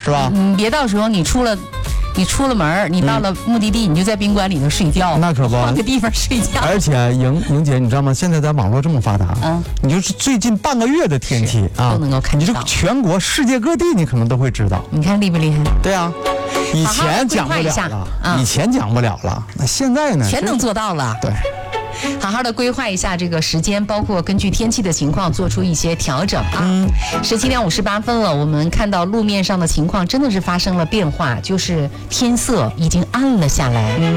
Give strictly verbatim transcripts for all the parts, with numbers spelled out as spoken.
是吧？ 你别到时候你出了。你出了门，你到了目的地，嗯、你就在宾馆里头睡觉， 那可不， 换个地方睡觉。 而且莹莹姐，你知道吗？现在咱网络这么发达，嗯，你就是最近半个月的天气啊， 都能够看到。 你这全国世界各地，你可能都会知道。 你看厉不厉害？ 对啊，以前讲不了了，好好以前讲不了了，那现在呢？ 全能做到了。 对。 好好的规划一下这个时间，包括根据天气的情况做出一些调整啊。十七点五十八分了，我们看到路面上的情况真的是发生了变化，就是天色已经暗了下来。嗯。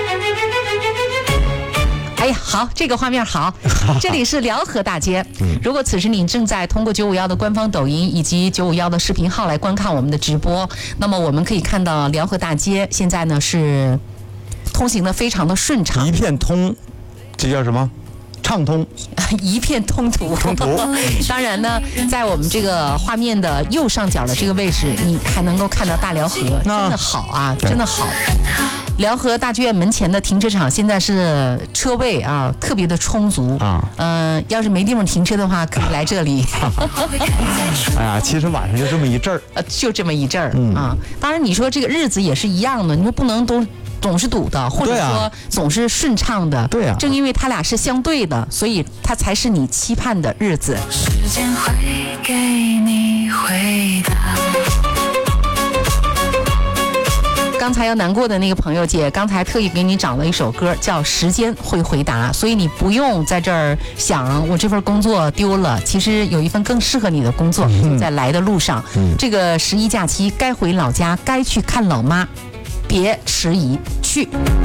哎呀，好，这个画面好。这里是辽河大街。如果此时你正在通过九五一的官方抖音以及九五一的视频号来观看我们的直播，那么我们可以看到辽河大街现在呢是通行的非常的顺畅， 一片通。这叫什么？畅通， 一片通途。 通途。 当然呢，在我们这个画面的右上角的这个位置，你还能够看到大辽河，真的好啊，真的好。辽河大剧院门前的停车场现在是车位啊，特别的充足啊。嗯、呃，要是没地方停车的话，可以来这里。 哎呀，其实晚上就这么一阵儿， 呃，就这么一阵儿、嗯、啊。当然，你说这个日子也是一样的，你说不能都。总是堵的，或者说总是顺畅的， 对啊， 正因为它俩是相对的，所以它才是你期盼的日子。时间会给你回答。刚才要难过的那个朋友姐，刚才特意给你找了一首歌，叫《时间会回答》，所以你不用在这儿想我这份工作丢了，其实有一份更适合你的工作就在来的路上。嗯、这个十一假期该回老家，该去看老妈。别迟疑，去。